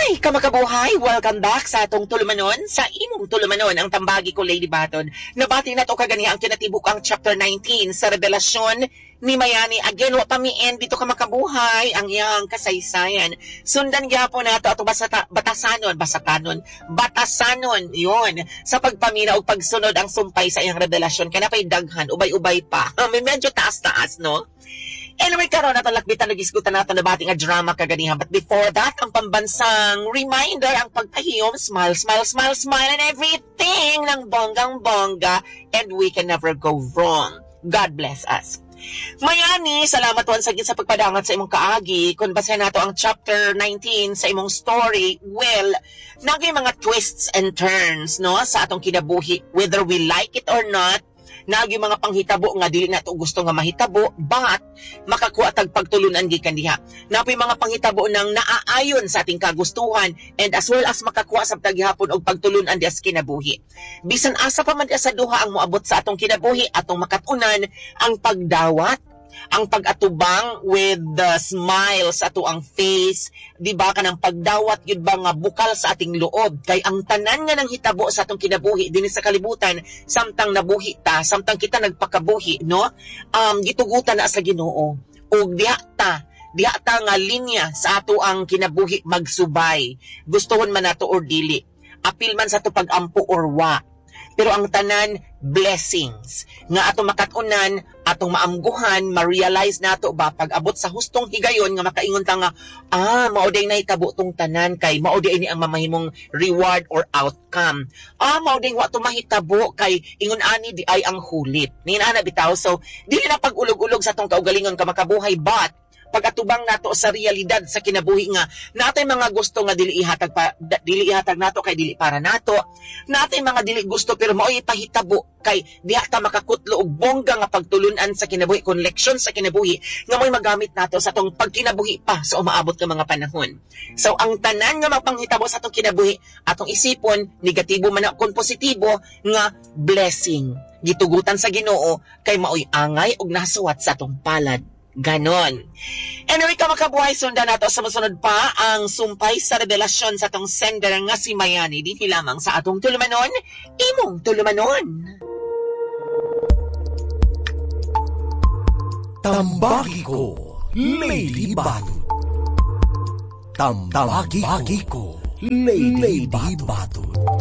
Kamakabuhay, welcome back sa atong tulumanon, sa imong tulumanon, ang tambagi ko Lady Baton. Nabati na to kagani ang kinatibuk ang chapter 19 sa revelasyon ni Mayani. Again, wa pa mi-end dito kamakabuhay ang iyang kasaysayan. Sundan gyapon nato ato batasanon yon sa pagpamina o pagsunod ang sumpay sa iyang revelasyon. Kanapay daghan, ubay-ubay pa. May medyo taas-taas, no? Anyway, karon nato lakbitan nagisgutan nato na bati nga drama kaganihan. But before that, ang pambansang reminder, ang pagpahiyom, smile, smile, smile, smile, and everything ng bonggang-bongga, and we can never go wrong. God bless us. Mayani, salamat once again sa pagpadangat sa imong kaagi. Kung basahin nato ang chapter 19 sa imong story, well, nagay mga twists and turns, no, sa atong kinabuhi, whether we like it or not. Nagi mga panghitabo nga dili nato gusto nga mahitabo, but makakuha tag pagtulunan gikan diha. Napoy mga panghitabo nang naaayon sa ating kagustuhan, and as well as makakuha sa taghihapon og pagtulunan diha sa kinabuhi. Bisan asa pa man diha sa duha ang moabot sa atong kinabuhi, atong makatunan ang pagdawat, ang pag-atubang with the smile sa ato ang face, di ba, kanang pagdawat yun ba nga bukal sa ating loob, kay ang tanan nga nang hitabo sa atong kinabuhi din sa kalibutan, samtang nabuhi ta, samtang kita nagpakabuhi, no, gitugutan na sa Ginoo, ug diha ta nga linya sa ato ang kinabuhi magsubay, gustuhon man nato or dili, apil man sa ato pag-ampo or wa. Pero ang tanan, blessings. Nga atong makatunan, atong maamguhan, ma-realize nato ba, pag abot sa hustong higayon, nga makaingon ta nga, mauday na hitabo tong tanan, kay mauday ni ang mamahimong reward or outcome. Mauday wa to mahitabo, kay ingon ani di ay ang hulit. Ninana bitaw, so, dili na pag-ulog-ulog sa tong kaugalingon ka makabuhay, but, pag-atubang nato sa realidad sa kinabuhi nga natay mga gusto nga dili ihatag nato kay dili para nato, natay mga dili gusto pero mao ipahitabo kay diha ta makakutlo og bongga nga pagtulunan sa kinabuhi, kon leksyon sa kinabuhi nga mo'y magamit nato sa tong pagkinabuhi pa sa umaabot nga mga panahon. So ang tanan nga mapanghitabo sa atong kinabuhi, atong isipon negatibo man kon positibo nga blessing gitugutan sa Ginoo kay maoy angay og nasuwat sa atong palad. Ganon. Anyway, kamakabuhay, sundan nato sa masunod pa ang sumpay sa revelasyon sa atong sender nga si Mayani. Di lamang sa atong tulumanon, imong tulumanon. Tambagi ko, Lady Batot. Tambagi ko, Lady Batot.